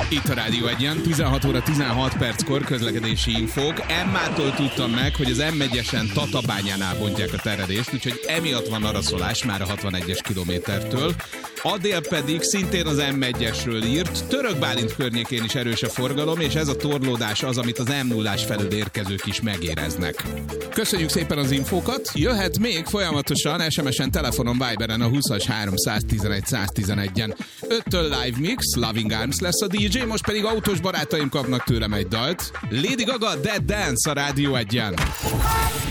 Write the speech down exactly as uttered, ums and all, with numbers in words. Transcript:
Itt a Rádió egyen, tizenhat óra tizenhat perckor közlekedési infók. Emmától tudtam meg, hogy az em egyesen Tatabányánál bontják a terelést, úgyhogy emiatt van araszolás már a hatvanegyes kilométertől. Adél pedig szintén az em egyesről írt, Török Bálint környékén is erős a forgalom, és ez a torlódás az, amit az em nullás felől érkezők is megéreznek. Köszönjük szépen az infókat, jöhet még folyamatosan es em es-en, telefonon, Viberen a húszas háromszáztizenegy száztizenegyen. öttől live mix, Loving Arms lesz a dé dzsé, most pedig autós barátaim kapnak tőlem egy dalt. Lady Gaga, Dead Dance a Rádió egyen.